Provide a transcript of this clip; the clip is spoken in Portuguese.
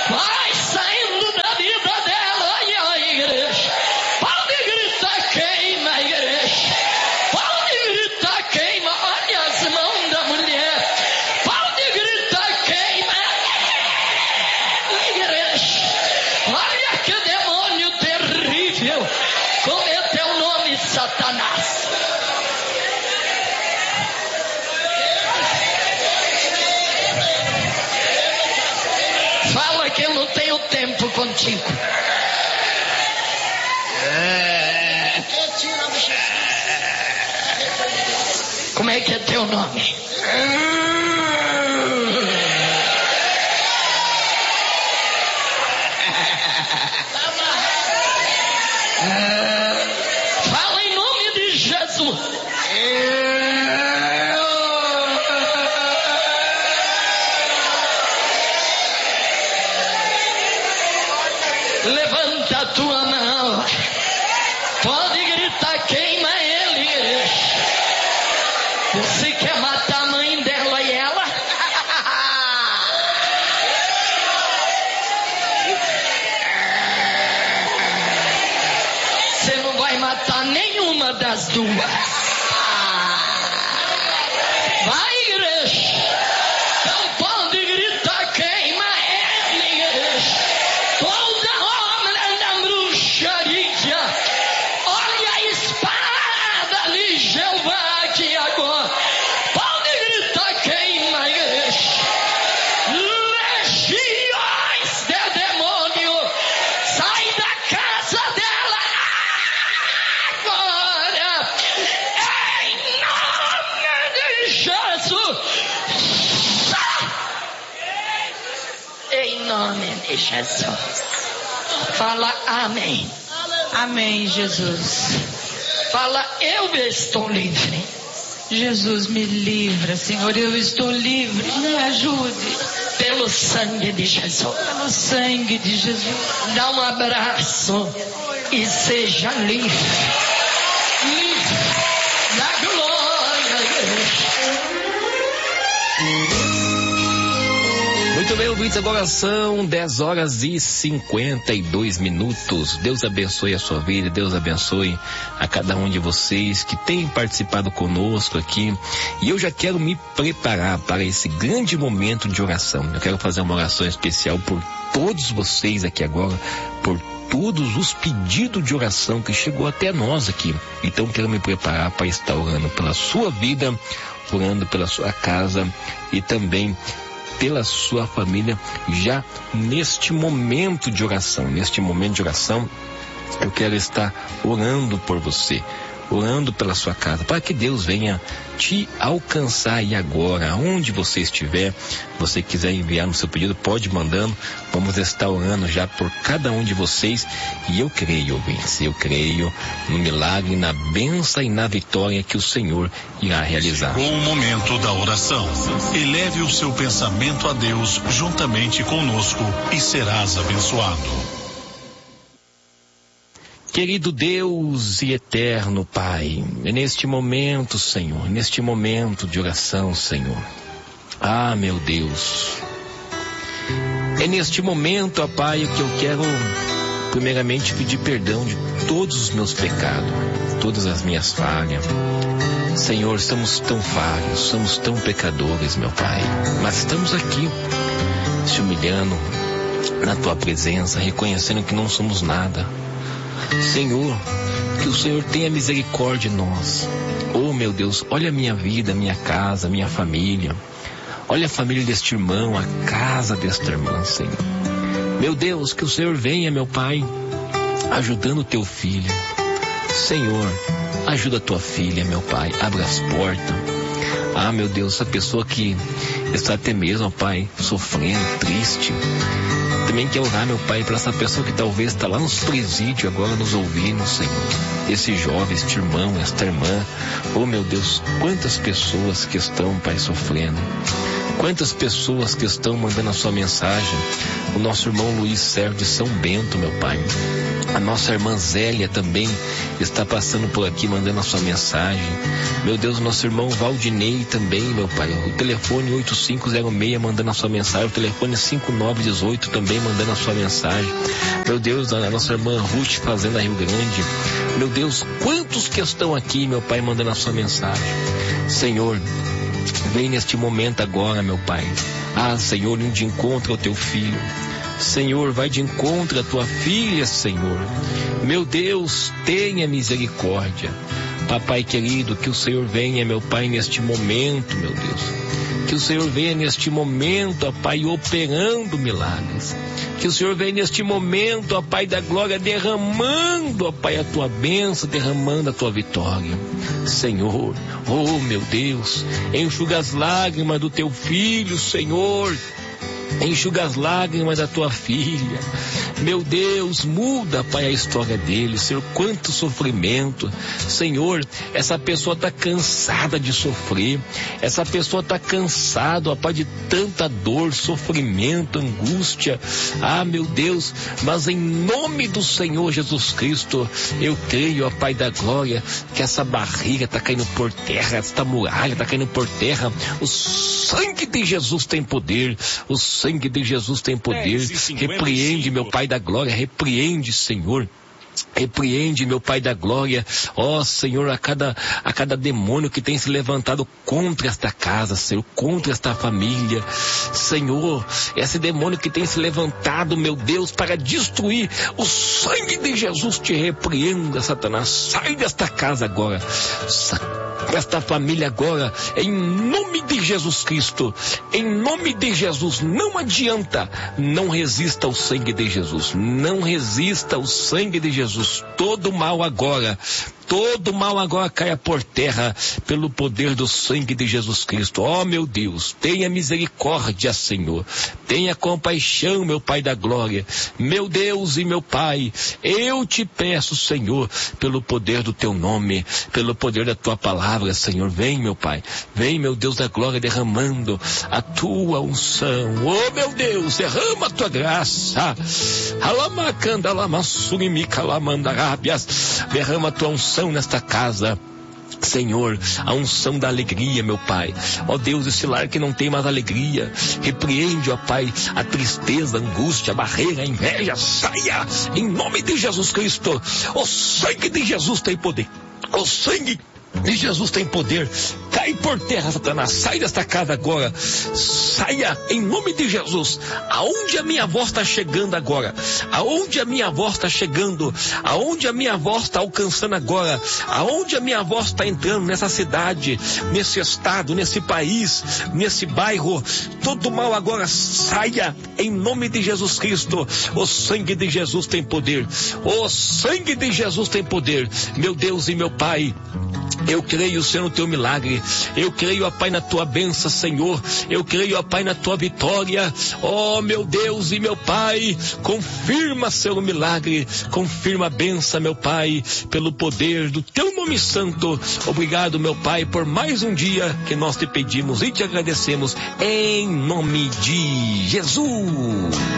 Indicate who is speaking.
Speaker 1: vai saindo da vida dela. E a igreja pode gritar, queima a igreja. Pode gritar, queima. Olha as mãos da mulher. Pode gritar, queima a igreja. Olha que demônio terrível. Como é teu nome, Satanás? Fala que eu não tenho tempo contigo. Como é que é teu nome? Fala em nome de Jesus. Levanta a tua mão. Pode gritar, queima ele, igreja. Você quer matar a mãe dela e ela? Você não vai matar nenhuma das duas. Vai, igreja. Não pode gritar, queima ele, igreja. Toda obra da bruxaria. Olha a espada de Jeová aqui agora. Pode gritar, queima a igreja. Legiões de demônio, sai da casa dela agora. Em nome de Jesus. Em nome de Jesus. Fala amém.
Speaker 2: Amém, Jesus.
Speaker 1: Fala, eu estou livre.
Speaker 2: Jesus, me livra, Senhor, eu estou livre, me ajude.
Speaker 1: Pelo sangue de Jesus.
Speaker 2: Pelo sangue de Jesus.
Speaker 1: Dá um abraço e seja livre. Livre da glória.
Speaker 3: Muito bem, ouvintes, agora são 10h52. Deus abençoe a sua vida, Deus abençoe a cada um de vocês que tem participado conosco aqui. E eu já quero me preparar para esse grande momento de oração. Eu quero fazer uma oração especial por todos vocês aqui agora, por todos os pedidos de oração que chegou até nós aqui. Então quero me preparar para estar orando pela sua vida, orando pela sua casa e também pela sua família já neste momento de oração. Neste momento de oração, eu quero estar orando por você, orando pela sua casa, para que Deus venha te alcançar aí agora, aonde você estiver. Você quiser enviar no seu pedido, pode ir mandando. Vamos estar orando já por cada um de vocês. E eu creio, ouvintes, eu creio no milagre, na bênção e na vitória que o Senhor irá realizar.
Speaker 4: Com o momento da oração, eleve o seu pensamento a Deus juntamente conosco e serás abençoado.
Speaker 3: Querido Deus e eterno Pai, é neste momento, Senhor, neste momento de oração, Senhor. Ah, meu Deus, é neste momento, ó Pai, que eu quero primeiramente pedir perdão de todos os meus pecados, todas as minhas falhas. Senhor, somos tão falhos, somos tão pecadores, meu Pai, mas estamos aqui se humilhando na Tua presença, reconhecendo que não somos nada. Senhor, que o Senhor tenha misericórdia de nós. Oh, meu Deus, olha a minha vida, minha casa, minha família. Olha a família deste irmão, a casa desta irmã, Senhor. Meu Deus, que o Senhor venha, meu Pai, ajudando o Teu filho. Senhor, ajuda a Tua filha, meu Pai, abra as portas. Ah, meu Deus, essa pessoa que está até mesmo, Pai, sofrendo, triste. Também quero orar, meu Pai, para essa pessoa que talvez está lá nos presídios agora nos ouvindo, Senhor. Esse jovem, este irmão, esta irmã. Oh, meu Deus, quantas pessoas que estão, Pai, sofrendo. Quantas pessoas que estão mandando a sua mensagem. O nosso irmão Luiz Sérgio de São Bento, meu Pai. A nossa irmã Zélia também está passando por aqui, mandando a sua mensagem. Meu Deus, nosso irmão Valdinei também, meu Pai. O telefone 8506 mandando a sua mensagem. O telefone 5918 também mandando a sua mensagem. Meu Deus, a nossa irmã Ruth fazendo a Rio Grande. Meu Deus, quantos que estão aqui, meu Pai, mandando a sua mensagem. Senhor, vem neste momento agora, meu Pai. Senhor, indo de encontro ao teu filho. Senhor, vai de encontro à tua filha, Senhor. Meu Deus, tenha misericórdia. Papai querido, que o Senhor venha, meu Pai, neste momento, meu Deus. Que o Senhor venha neste momento, ó Pai, operando milagres. Que o Senhor venha neste momento, ó Pai da glória, derramando, ó Pai, a tua bênção, derramando a tua vitória. Senhor, oh meu Deus, enxuga as lágrimas do teu filho, Senhor. Enxuga as lágrimas da tua filha. Meu Deus, muda, Pai, a história dele. Senhor, quanto sofrimento. Senhor, essa pessoa está cansada de sofrer. Essa pessoa está cansada, ó Pai, de tanta dor, sofrimento, angústia. Meu Deus, mas em nome do Senhor Jesus Cristo, eu creio, ó Pai da glória, que essa barriga está caindo por terra, esta muralha está caindo por terra. O sangue de Jesus tem poder. O sangue de Jesus tem poder. Repreende, meu Pai da glória, repreende, Senhor. Repreende, meu Pai da glória, Senhor, a cada demônio que tem se levantado contra esta casa, Senhor, contra esta família. Senhor, esse demônio que tem se levantado, meu Deus, para destruir, o sangue de Jesus te repreenda, Satanás. Sai desta casa agora, desta família agora, em nome de Jesus Cristo. Em nome de Jesus. Não adianta, não resista ao sangue de Jesus. Não resista ao sangue de Jesus. Todo mal agora caia por terra pelo poder do sangue de Jesus Cristo. Meu Deus, tenha misericórdia, Senhor. Tenha compaixão, meu Pai da glória. Meu Deus e meu Pai, eu te peço, Senhor, pelo poder do teu nome, pelo poder da tua palavra, Senhor. Vem, meu Pai. Vem, meu Deus da glória, derramando a tua unção. Meu Deus, derrama a tua graça. Derrama a tua unção nesta casa, Senhor, a unção da alegria, meu Pai. Deus, esse lar que não tem mais alegria, repreende, Pai, a tristeza, a angústia, a barreira, a inveja, saia, em nome de Jesus Cristo. O sangue de Jesus tem poder. O sangue de Jesus tem poder. Cai por terra, Satanás. Sai desta casa agora. Saia em nome de Jesus. Aonde a minha voz está chegando agora? Aonde a minha voz está chegando? Aonde a minha voz está alcançando agora? Aonde a minha voz está entrando nessa cidade, nesse estado, nesse país, nesse bairro? Todo mal agora saia em nome de Jesus Cristo. O sangue de Jesus tem poder. O sangue de Jesus tem poder. Meu Deus e meu Pai, eu creio, Senhor, no teu milagre. Eu creio, ó Pai, na tua bênção, Senhor. Eu creio, ó Pai, na tua vitória. Meu Deus e meu Pai, confirma, Senhor, o milagre. Confirma a bênção, meu Pai, pelo poder do teu nome santo. Obrigado, meu Pai, por mais um dia que nós te pedimos e te agradecemos em nome de Jesus.